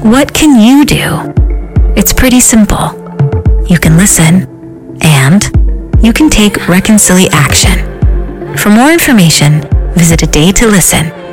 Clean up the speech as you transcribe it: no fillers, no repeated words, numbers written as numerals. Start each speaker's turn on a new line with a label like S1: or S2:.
S1: What can you do? It's pretty simple. You can listen, and you can take reconciliation. For more information, visit adaytolisten.com.